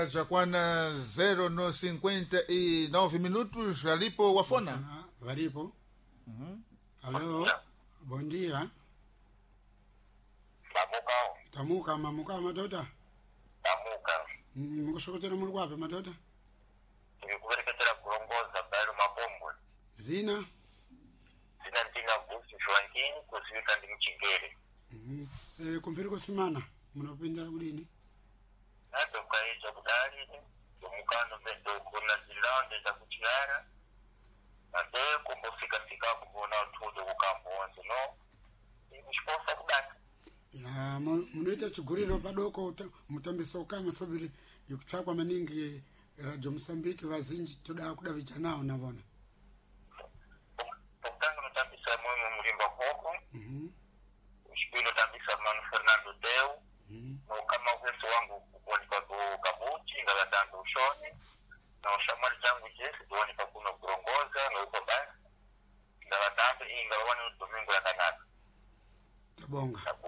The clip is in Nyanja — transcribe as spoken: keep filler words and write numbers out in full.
Já quando zero no cinquenta e nove minutos, alipo wafona. Varipo. Uhum. Alô. Bom dia. Tamuka. Tamuka mamuka madota. Tamuka. Mkusokotera muri kwapi madota? Ndikubereketera kulongoza balo mapombo. Zina. Zina ndinga busi shwankini kusivika ndi mchigere. Mhm. Eh kumpiriko simana. Munapinda kulini? Nato kaija kudali mukano bendo kuna zilande za kuchiyara. Nade kumbufika fika kubona tudo kukambo wanzo no. Ndikushposa kudani. Ya munoita chiguriro padoko mutambisa ukama sobiri ikutsvakwa maningi Radio Mozambique vazinji toda kuda vijanawo navona. Ukutanga notambisa mwe mulimba koko. Mhm. Ushipilo tambisa Manu Fernando Deu. Mhm. No kama uwezo wangu kukuoni kwa kabuchi ngala tangu ushoni. Na ushamari changu jesi duoni kwa kuna kurongoza na uko basi. Ngala tangu hii ngala wani domingo ya kanata. Tabonga.